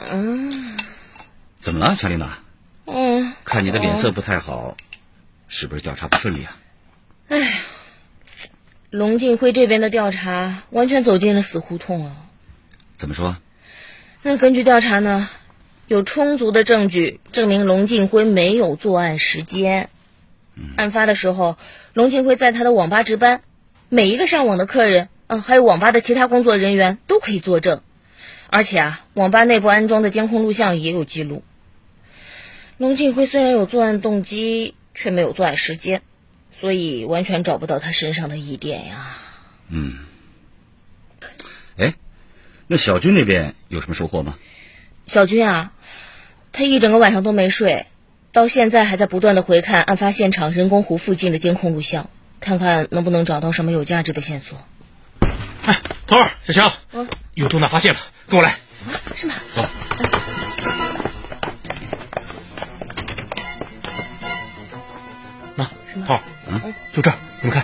怎么了，乔丽娜？看你的脸色不太好，是不是调查不顺利啊？ 龙静辉这边的调查完全走进了死胡同啊。 怎么说？ 那根据调查呢，有充足的证据证明龙静辉没有作案时间。案发的时候，龙静辉在他的网吧值班，每一个上网的客人，还有网吧的其他工作人员都可以作证。而且网吧内部安装的监控录像也有记录。龙静辉虽然有作案动机，却没有作案时间，所以完全找不到他身上的疑点呀。 那小军那边有什么收获吗？ 小军他一整个晚上都没睡，到现在还在不断的回看案发现场人工湖附近的监控录像，看看能不能找到什么有价值的线索。 头儿，小强，有重大发现了，跟我来。 是吗？ 走。那头儿，就这儿，你们看。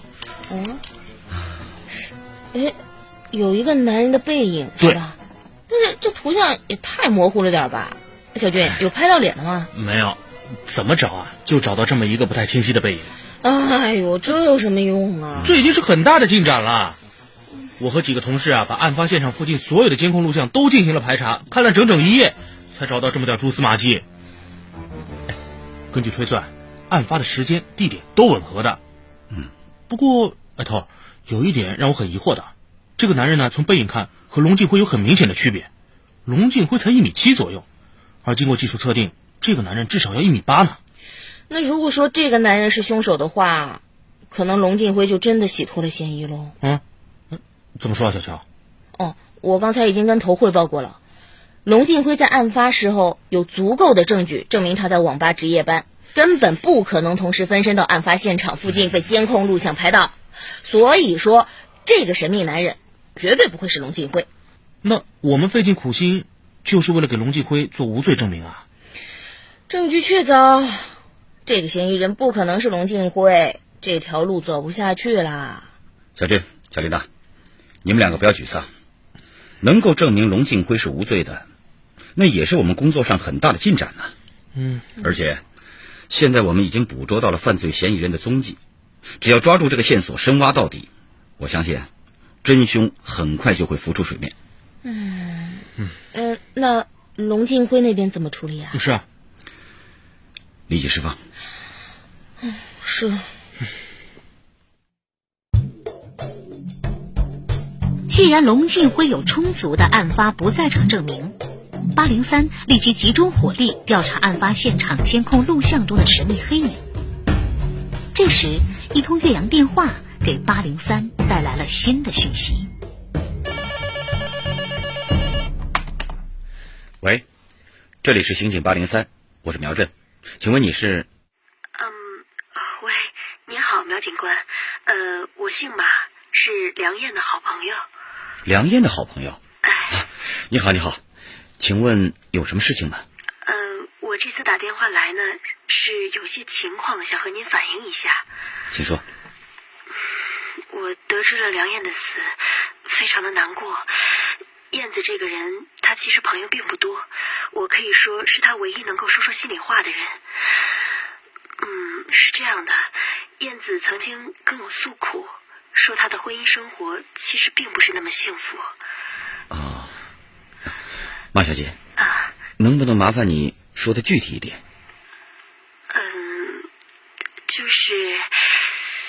有一个男人的背影，是吧？但是这图像也太模糊了点吧？小军，有拍到脸的吗？ 没有，怎么找啊？就找到这么一个不太清晰的背影。 哎呦，这有什么用啊？ 这已经是很大的进展了。我和几个同事把案发现场附近所有的监控录像都进行了排查，看了整整1夜，才找到这么点蛛丝马迹。根据推算，案发的时间、地点都吻合的。不过，头儿，有一点让我很疑惑的，这个男人呢，从背影看和龙静辉有很明显的区别。龙静辉才1.7米左右，而经过技术测定，这个男人至少要1.8米呢。 那如果说这个男人是凶手的话，可能龙静辉就真的洗脱了嫌疑喽。 怎么说啊，小乔？ 我刚才已经跟头汇报过了，龙静辉在案发时候有足够的证据证明他在网吧值夜班，根本不可能同时分身到案发现场附近被监控录像拍到。所以说，这个神秘男人绝对不会是龙静辉。 那我们费尽苦心，就是为了给龙静辉做无罪证明啊？ 证据确凿，这个嫌疑人不可能是龙静辉，这条路走不下去啦。 小军、小丽娜，你们两个不要沮丧，能够证明龙静辉是无罪的，那也是我们工作上很大的进展呢。而且现在我们已经捕捉到了犯罪嫌疑人的踪迹，只要抓住这个线索深挖到底，我相信真凶很快就会浮出水面。 那龙静辉那边怎么处理啊？ 是啊， 立即释放。 是。 既然龙静辉有充足的案发不在场证明，803立即集中火力调查案发现场监控录像中的神秘黑影。这时，一通越洋电话给803带来了新的讯息。 喂，这里是刑警803，我是苗震，请问你是？ 喂，您好，苗警官，我姓马，是梁燕的好朋友。 梁燕的好朋友？你好，你好，请问有什么事情吗？ 我这次打电话来呢，是有些情况想和您反映一下。 请说。 我得知了梁燕的死，非常的难过。燕子这个人，她其实朋友并不多，我可以说是她唯一能够说说心里话的人。是这样的，燕子曾经跟我诉苦，说她的婚姻生活其实并不是那么幸福。 马小姐，能不能麻烦你说的具体一点？ 就是